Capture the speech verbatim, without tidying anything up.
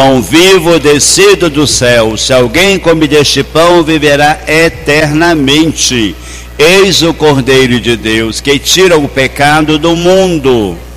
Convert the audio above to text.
pão vivo descido do céu. Se alguém come deste pão, viverá eternamente. Eis o Cordeiro de Deus, que tira o pecado do mundo.